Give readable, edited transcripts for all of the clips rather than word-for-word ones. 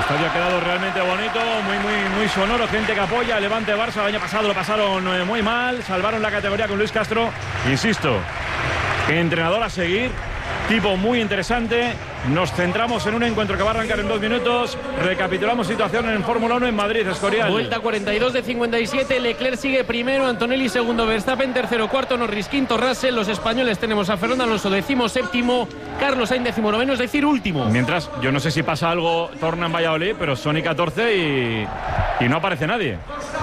estadio ha quedado realmente bonito, muy sonoro, gente que apoya. Levante Barça, el año pasado lo pasaron muy mal, salvaron la categoría con Luis Castro. Insisto, entrenador a seguir, tipo muy interesante. Nos centramos en un encuentro que va a arrancar en 2 minutos. Recapitulamos situación en Fórmula 1 en Madrid, Escorial. Vuelta 42 de 57, Leclerc sigue primero, Antonelli segundo, Verstappen tercero, cuarto, Norris quinto, Russell. Los españoles tenemos a Fernando Alonso 17º, Carlos Sainz 19º, es decir, último. Mientras, yo no sé si pasa algo, torna en Valladolid, pero Sony 14 y no aparece nadie.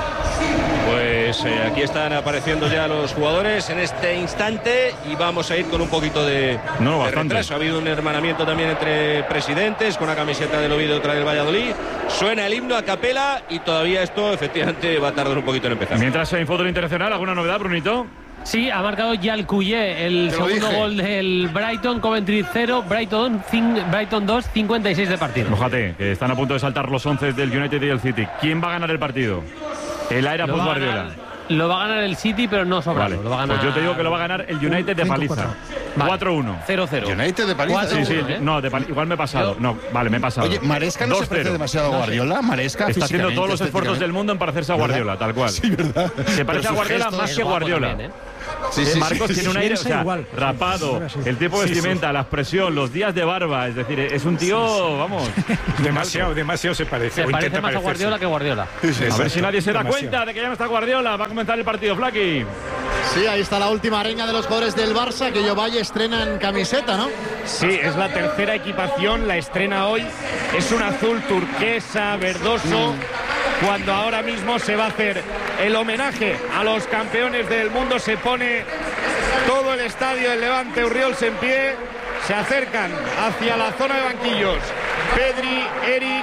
Pues aquí están apareciendo ya los jugadores en este instante y vamos a ir con un poquito de retraso. Ha habido un hermanamiento también entre presidentes, con una camiseta del Oviedo y otra del Valladolid. Suena el himno a capela y todavía esto efectivamente va a tardar un poquito en empezar. Mientras en fútbol internacional, ¿alguna novedad, Brunito? Sí, ha marcado Yalcuyé el segundo gol del Brighton, Coventry 0, Brighton 2, 56 de partido. Fíjate, que están a punto de saltar los 11 del United y del City. ¿Quién va a ganar el partido? El Aira Post Guardiola. Lo va a ganar el City, pero no sobrado. Vale. Lo va a ganar... Pues yo te digo que lo va a ganar el United de paliza. 4-1. 0-0. United de paliza. Sí, no, igual me he pasado. No, vale, me he pasado. Oye, Maresca no se parece demasiado a Guardiola. Maresca está haciendo todos los esfuerzos del mundo en parecerse a Guardiola, tal cual. Sí, ¿verdad? Se parece a Guardiola más que Guardiola. También, Sí, Marcos tiene un aire, o sea, rapado, el tipo de vestimenta, la expresión, los días de barba, es decir, es un tío, vamos, demasiado se parece. Se parece más a Guardiola que Guardiola. A ver si nadie se da cuenta de que ya no está Guardiola. Va a comenzar el partido, Flaki. Sí, ahí está la última arenga de los jugadores del Barça, que Valle estrenan camiseta, ¿no? Sí, es la tercera equipación, la estrena hoy. Es un azul turquesa, verdoso, cuando ahora mismo se va a hacer el homenaje a los campeones del mundo. Se pone todo el estadio del Levante Urriols en pie. Se acercan hacia la zona de banquillos Pedri, Eric,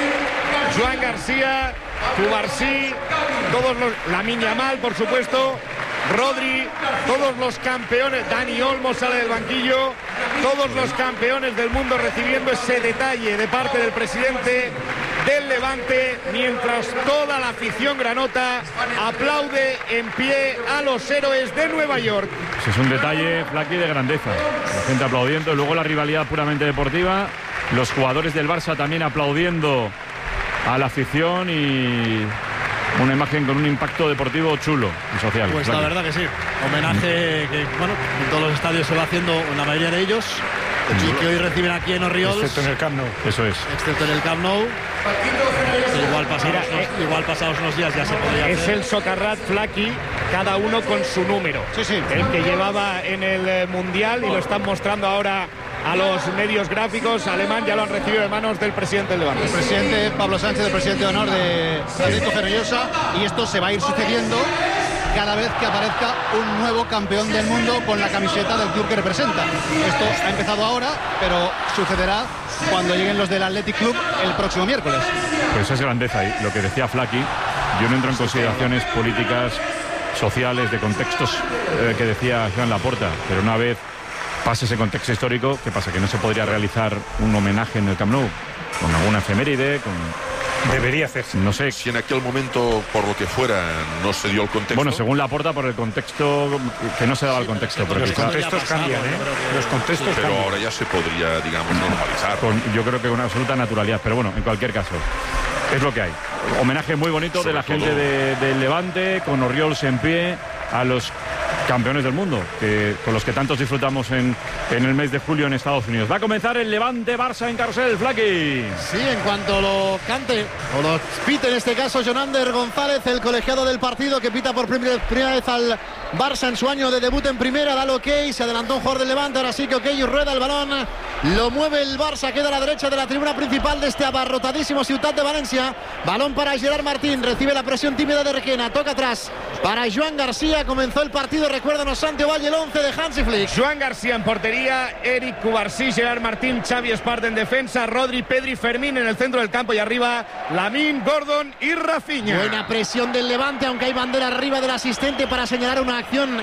Joan García, Cubarsí, todos los, Lamine Yamal, por supuesto, Rodri, todos los campeones. Dani Olmo sale del banquillo. Todos los campeones del mundo recibiendo ese detalle de parte del presidente del Levante, mientras toda la afición granota aplaude en pie a los héroes de Nueva York. Es un detalle, Flaki, de grandeza. La gente aplaudiendo, y luego la rivalidad puramente deportiva. Los jugadores del Barça también aplaudiendo a la afición y una imagen con un impacto deportivo chulo y social. Pues la verdad que sí. Homenaje que, bueno, en todos los estadios se va haciendo, en la mayoría de ellos. Y que hoy reciben aquí en Orriols. Excepto en el Camp Nou. Eso es. Excepto en el Camp Nou. Igual pasados unos días ya se podría Es hacer. el Socarrat, Flaki, cada uno con su número. Sí. El que llevaba en el Mundial, y lo están mostrando ahora a los medios gráficos. Alemán ya lo han recibido de manos del presidente del Levante. El presidente Pablo Sánchez, el presidente de honor de Atlético Fenollosa, y esto se va a ir sucediendo cada vez que aparezca un nuevo campeón del mundo con la camiseta del club que representa. Esto ha empezado ahora, pero sucederá cuando lleguen los del Athletic Club el próximo miércoles. Pues es grandeza, y lo que decía Flaki, yo no entro en consideraciones políticas, sociales, de contextos que decía Joan Laporta, pero una vez pase ese contexto histórico, ¿qué pasa? ¿Que no se podría realizar un homenaje en el Camp Nou? Con alguna efeméride, Debería hacerse. No sé. Si en aquel momento, por lo que fuera, no se dio el contexto. Bueno, según Laporta, por el contexto, que no se daba el contexto. Pero los contextos cambian, ¿eh? Los contextos pero cambian. ahora ya se podría, digamos, normalizar. Yo creo que con absoluta naturalidad. Pero bueno, en cualquier caso, es lo que hay. Homenaje muy bonito de la gente del Levante, con Orriols en pie, a los campeones del mundo, con los que tantos disfrutamos en el mes de julio en Estados Unidos. Va a comenzar el Levante-Barça en Carrusel, Flaki. Sí, en cuanto lo cante, o lo pite en este caso Jonander González, el colegiado del partido, que pita por primera vez al Barça en su año de debut en primera, da el ok, se adelantó un jugador del Levante, ahora sí que ok, rueda el balón, lo mueve el Barça, queda a la derecha de la tribuna principal de este abarrotadísimo Ciutat de Valencia. Balón para Gerard Martín, recibe la presión tímida de Requena, toca atrás para Joan García. Comenzó el partido, recuérdanos, Santiago Valle, el 11 de Hansi Flick. Joan García en portería, Eric Cubarsí, Gerard Martín, Xavi Espart en defensa, Rodri, Pedri, Fermín en el centro del campo, y arriba Lamine, Gordon y Rafinha. Buena presión del Levante, aunque hay bandera arriba del asistente para señalar una acción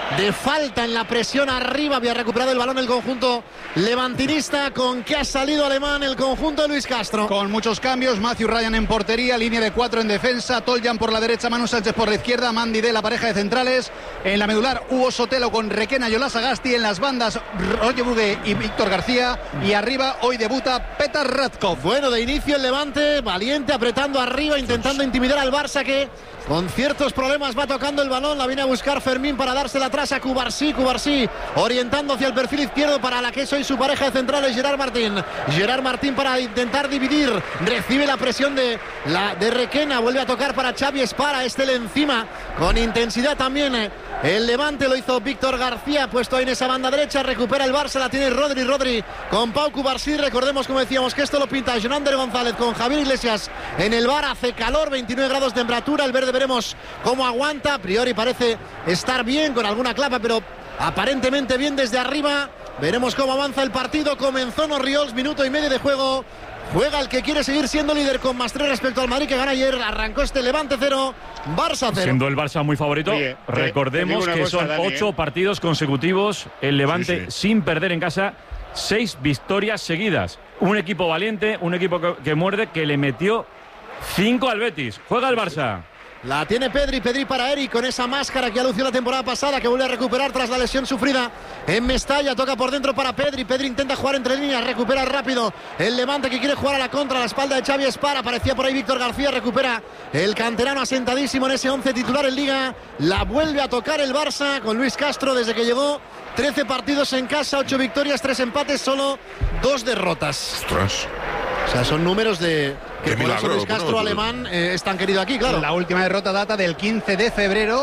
de falta en la presión arriba. Había recuperado el balón el conjunto levantinista. ¿Con qué ha salido Alemán el conjunto de Luis Castro? Con muchos cambios. Matthew Ryan en portería, línea de 4 en defensa. Toljan por la derecha, Manu Sánchez por la izquierda. Mandy de la pareja de centrales. En la medular, Hugo Sotelo con Requena y Ola Sagasti. En las bandas, Roger Bugue y Víctor García. Y arriba, hoy debuta Petar Radkov. Bueno, de inicio el Levante, valiente, apretando arriba, intentando intimidar al Barça, que con ciertos problemas va tocando el balón. La viene a buscar Fermín para dársela atrás a Cubarsí. Cubarsí orientando hacia el perfil izquierdo para la que es hoy su pareja de centrales, Gerard Martín. Gerard Martín para intentar dividir. Recibe la presión de Requena. Vuelve a tocar para Xavi Espara. Le encima con intensidad también. El Levante lo hizo Víctor García, puesto ahí en esa banda derecha. Recupera el Barça, la tiene Rodri con Pau Cubarsí. Recordemos, como decíamos, que esto lo pinta Jonander González con Javier Iglesias en el bar. Hace calor, 29 grados de temperatura. El verde veremos cómo aguanta. A priori parece estar bien, con alguna clapa, pero aparentemente bien desde arriba. Veremos cómo avanza el partido. Comenzó Orriols, minuto y medio de juego. Juega el que quiere seguir siendo líder con +3 respecto al Madrid, que gana ayer. Arrancó este Levante 0, Barça 0. Siendo el Barça muy favorito, recordemos que son 8 partidos consecutivos el Levante sin perder en casa, 6 victorias seguidas. Un equipo valiente, un equipo que muerde, que le metió 5 al Betis. Juega el Barça. La tiene Pedri para Eric, con esa máscara que alució la temporada pasada, que vuelve a recuperar tras la lesión sufrida en Mestalla. Toca por dentro para Pedri intenta jugar entre líneas, recupera rápido el Levante, que quiere jugar a la contra, a la espalda de Xavi Espara. Aparecía por ahí Víctor García, recupera el canterano asentadísimo en ese 11 titular en Liga. La vuelve a tocar el Barça con Luis Castro desde que llegó. 13 partidos en casa, 8 victorias, 3 empates, solo 2 derrotas. Ostras. O sea, son números de que por eso Luis Castro, bueno, alemán, es tan querido aquí, claro. La última derrota data del 15 de febrero.